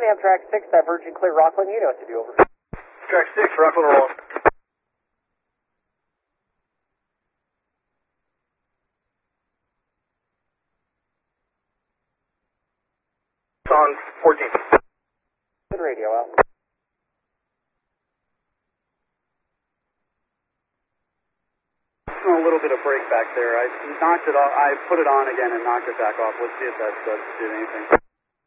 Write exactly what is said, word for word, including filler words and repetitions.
Amtrak six, diverging clear Rockland, you know what to do, over. Track six, Rockland roll. On fourteen. Good radio, out. A little bit of break back there. I knocked it off. I put it on again and knocked it back off. Let's see if that does do anything.